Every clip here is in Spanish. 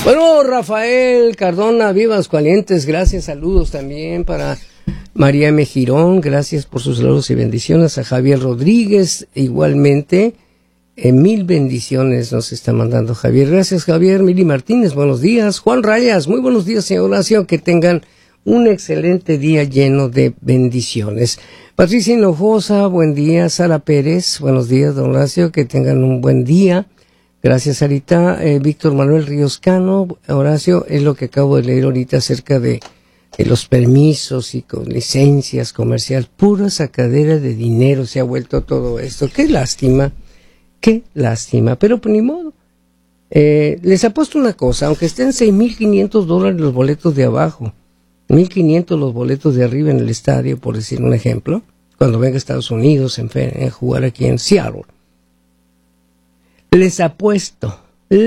Bueno, Rafael Cardona, vivas calientes, gracias, saludos también para María M. Girón, gracias por sus saludos y bendiciones, a Javier Rodríguez, igualmente, mil bendiciones nos está mandando Javier, gracias Javier. Mili Martínez, buenos días. Juan Rayas, muy buenos días, señor Horacio, que tengan un excelente día lleno de bendiciones. Patricia Hinojosa, buen día. Sara Pérez, buenos días, don Horacio, que tengan un buen día. Gracias, Sarita. Víctor Manuel Ríos Cano, Horacio, es lo que acabo de leer ahorita acerca de los permisos y con licencias comerciales. Pura sacadera de dinero se ha vuelto todo esto. Qué lástima, pero pues ni modo. Les apuesto una cosa, aunque estén $6,500 los boletos de abajo, 1,500 los boletos de arriba en el estadio, por decir un ejemplo, cuando venga a Estados Unidos en jugar aquí en Seattle. Les apuesto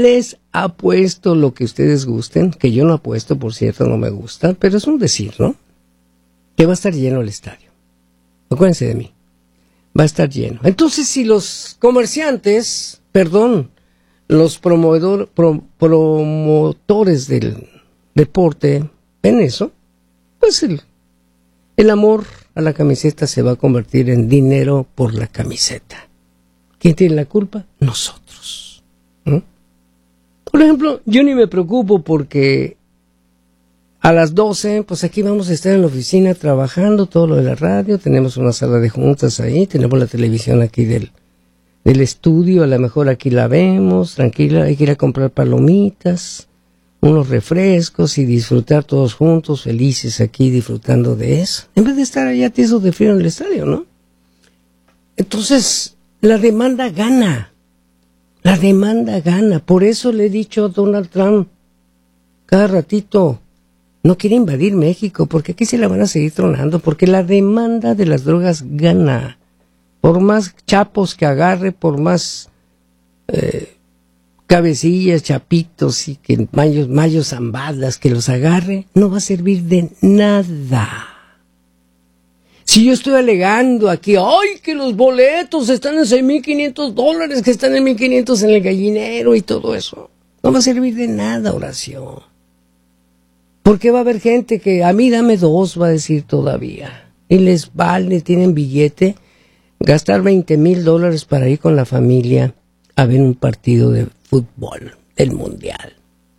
lo que ustedes gusten, que yo no apuesto, por cierto, no me gusta, pero es un decir, ¿no? Que va a estar lleno el estadio. Acuérdense de mí. Va a estar lleno. Entonces, si los comerciantes, los promotores del deporte ven eso, pues el amor a la camiseta se va a convertir en dinero por la camiseta. ¿Quién tiene la culpa? Nosotros. Por ejemplo, yo ni me preocupo porque a las 12, pues aquí vamos a estar en la oficina trabajando todo lo de la radio, tenemos una sala de juntas ahí, tenemos la televisión aquí del estudio, a lo mejor aquí la vemos, tranquila, hay que ir a comprar palomitas, unos refrescos y disfrutar todos juntos, felices aquí, disfrutando de eso, en vez de estar allá tiesos de frío en el estadio, ¿no? Entonces, la demanda gana. Por eso le he dicho a Donald Trump cada ratito, no quiere invadir México, porque aquí se la van a seguir tronando, porque la demanda de las drogas gana. Por más chapos que agarre, por más cabecillas, chapitos y que mayos zambadas que los agarre, no va a servir de nada. Si yo estoy alegando aquí, ¡ay, que los boletos están en $6,500, que están en 1,500 en el gallinero y todo eso! No va a servir de nada, Horacio. Porque va a haber gente que, a mí dame 2, va a decir todavía. Y les vale, tienen billete, gastar $20,000 para ir con la familia a ver un partido de fútbol del Mundial.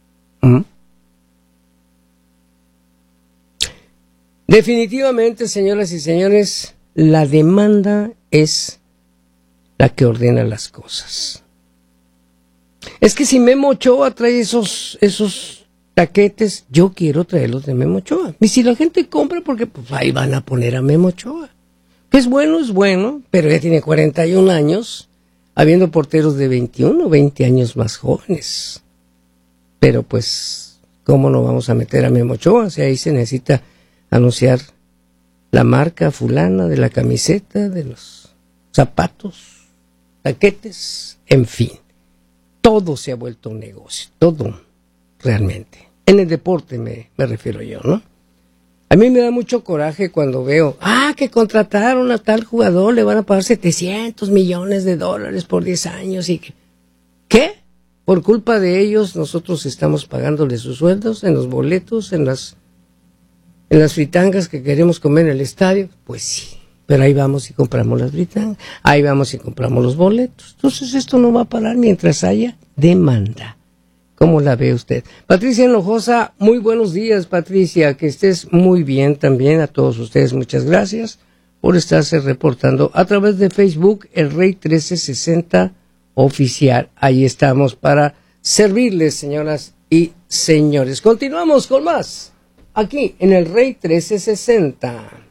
Definitivamente, señoras y señores, la demanda es la que ordena las cosas. Es que si Memo Ochoa trae esos taquetes, yo quiero traerlos de Memo Ochoa. Y si la gente compra, porque pues ahí van a poner a Memo Ochoa. Que es bueno, pero ya tiene 41 años, habiendo porteros de 21 o 20 años más jóvenes. Pero pues, ¿cómo no vamos a meter a Memo Ochoa? O sea, ahí se necesita anunciar la marca fulana de la camiseta, de los zapatos, taquetes, en fin. Todo se ha vuelto un negocio, todo, realmente. En el deporte me refiero yo, ¿no? A mí me da mucho coraje cuando veo, que contrataron a tal jugador, le van a pagar $700 millones por 10 años y que... ¿Qué? Por culpa de ellos nosotros estamos pagándole sus sueldos en los boletos, en las fritangas que queremos comer en el estadio. Pues sí, pero ahí vamos y compramos las fritangas, ahí vamos y compramos los boletos. Entonces esto no va a parar mientras haya demanda. ¿Cómo la ve usted? Patricia Hinojosa, muy buenos días, Patricia, que estés muy bien también. A todos ustedes, muchas gracias por estarse reportando a través de Facebook, El Rey 1360 Oficial. Ahí estamos para servirles, señoras y señores. Continuamos con más, aquí en El Rey 1360.